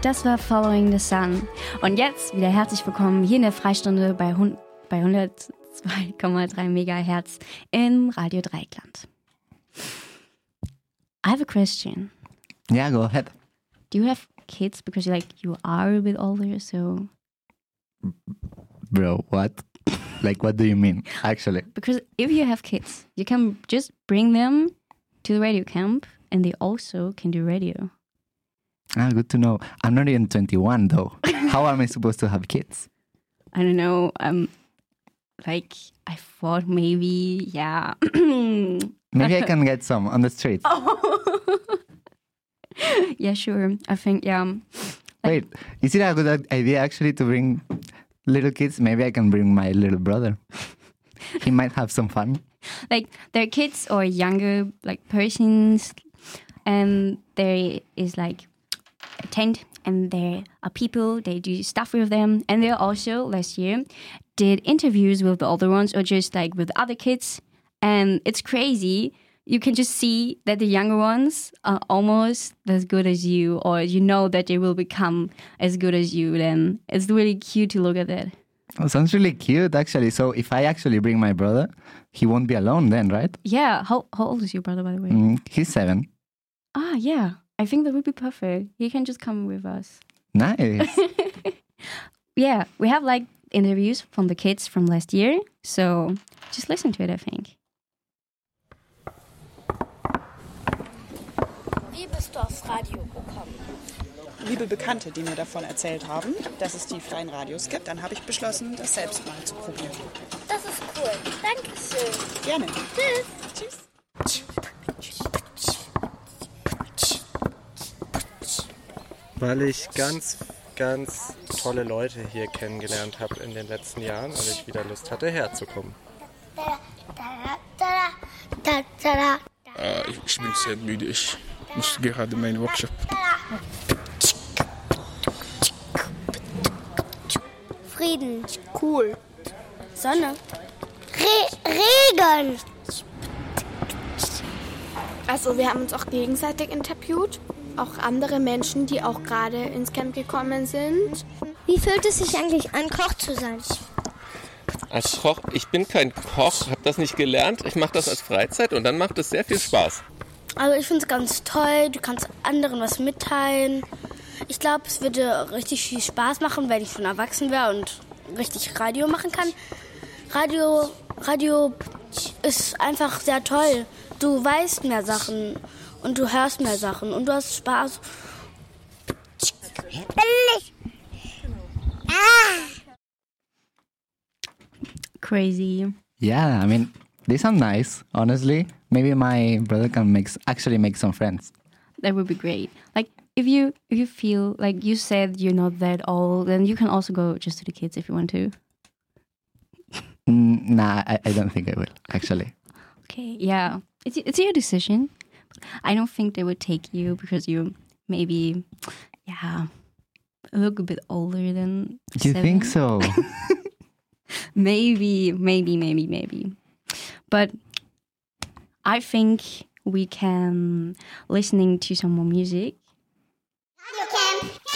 Das war Following the Sun. Und jetzt wieder herzlich willkommen hier in der Freistunde bei 102,3 Megahertz im Radio Dreieckland. I have a question. Yeah, go ahead. Do you have kids? Because you are a bit older, so... Bro, what? What do you mean, actually? Because if you have kids, you can just bring them to the radio camp and they also can do radio. Ah, good to know. I'm not even 21, though. How am I supposed to have kids? I don't know. I thought maybe, yeah. Maybe I can get some on the street. Oh. Yeah, sure. I think, yeah. Wait, is it a good idea actually to bring little kids? Maybe I can bring my little brother. He might have some fun. They're kids or younger, persons, and there is a tent, and there are people, they do stuff with them, and they also, last year, did interviews with the older ones or just with other kids, and it's crazy. You can just see that the younger ones are almost as good as you, or you know that they will become as good as you. Then it's really cute to look at that. Oh, sounds really cute, actually. So if I actually bring my brother, he won't be alone then, right? Yeah. How old is your brother, by the way? He's 7. Ah, yeah. I think that would be perfect. He can just come with us. Nice. Yeah, we have interviews from the kids from last year. So just listen to it, I think. Wie bist du aufs Radio gekommen? Liebe Bekannte, die mir davon erzählt haben, dass es die freien Radios gibt, dann habe ich beschlossen, das selbst mal zu probieren. Das ist cool. Dankeschön. Gerne. Tschüss. Weil ich ganz, ganz tolle Leute hier kennengelernt habe in den letzten Jahren und ich wieder Lust hatte, herzukommen. Ich bin sehr müde. Ich muss gerade meinen Workshop. Frieden. Cool. Sonne. Regen. Also wir haben uns auch gegenseitig interviewt. Auch andere Menschen, die auch gerade ins Camp gekommen sind. Wie fühlt es sich eigentlich an, Koch zu sein? Als Koch, ich bin kein Koch, habe das nicht gelernt. Ich mache das als Freizeit und dann macht es sehr viel Spaß. Also ich finde es ganz toll, du kannst anderen was mitteilen. Ich glaube, es würde richtig viel Spaß machen, wenn ich schon erwachsen wäre und richtig Radio machen kann. Radio ist einfach sehr toll. Du weißt mehr Sachen und du hörst mehr Sachen und du hast Spaß. Crazy. Yeah, I mean, they sound nice, honestly. Maybe my brother can actually make some friends. That would be great. If you feel you said you're not that old, then you can also go just to the kids if you want to. Nah, I don't think I will, actually. Okay, yeah. It's your decision. I don't think they would take you because you maybe, look a bit older than You 7. think so? Maybe. But I think we can listening to some more music. Radio Camp.